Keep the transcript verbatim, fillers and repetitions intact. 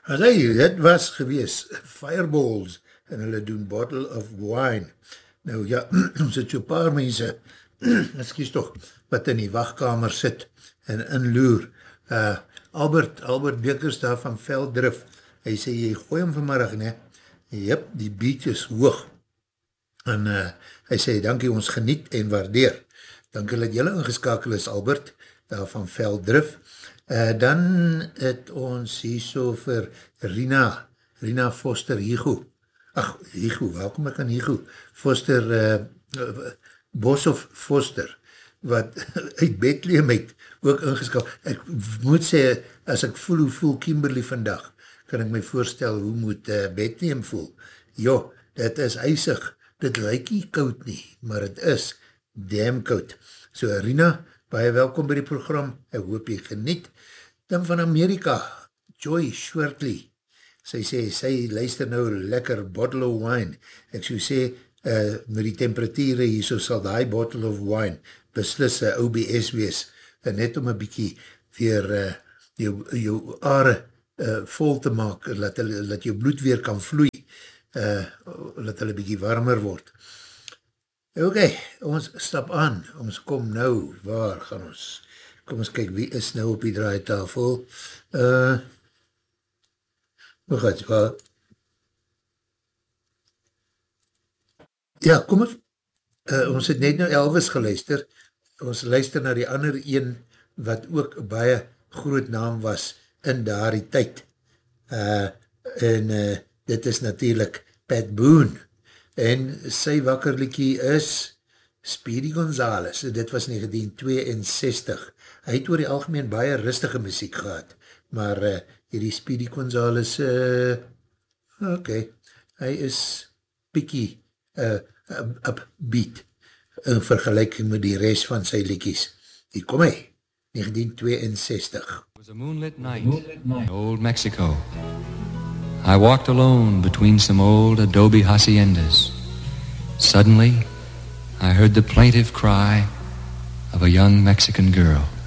As hy, dit was gewees, Fireballs, en hulle doen Bottle of Wine. Nou ja, ons het so paar mense, excuse toch, wat in die wachtkamer sit, en inloer. Uh, Albert, Albert Bekers daar van Veldrif, hy sê, jy gooi hom vanmiddag, ne? Jep, die beat is hoog. En uh, hy sê, dankie, ons geniet en waardeer. Dankie dat jylle ingeskakel is, Albert, daar van Veldrif. Uh, dan het ons hier so vir Rina, Rina Foster Higo. Ach, Higo, welkom ek aan Higo. Foster, uh, Boshoff Foster, wat uit Bethlehem het ook ingeskakel. Ek moet sê, as ek voel hoe voel Kimberley vandag, kan ek my voorstel hoe moet uh, Bethlehem voel. Jo, dit is ysig, dit lyk nie koud nie, maar het is damn koud. So Rina, baie welkom by die program, ek hoop jy geniet. Dan van Amerika, Joy Shortley, sy sê, sy luister nou lekker bottle of wine. Ek so sê, uh, met die temperatuur hier, so sal die bottle of wine beslis O B S wees, en net om een bykie weer uh, jou, jou are uh, vol te maak, dat, dat jou bloed weer kan vloei, uh, dat hulle bykie warmer word. Ok, ons stap aan, ons kom nou, waar gaan ons? Kom ons kyk, wie is nou op die draaitafel? Uh, hoe gaat het? Ja, kom ons, uh, ons het net nou Elvis geluister, ons luister na die ander een, wat ook baie groot naam was in daardie tyd. Uh, en uh, dit is natuurlijk Pat Boone, en sy wakkerlikie is Speedy Gonzales, dit was negentien tweeënzestig. Hy het oor die algemeen baie rustige muziek gehad, maar uh, hierdie Speedy Gonzales, uh, ok, hy is pikkie uh, upbeat in vergelijking met die rest van sy liedjies. Hier kom hy, negentien tweeënzestig. It was a moonlit night in old Mexico. I walked alone between some old adobe haciendas. Suddenly, I heard the plaintive cry of a young Mexican girl.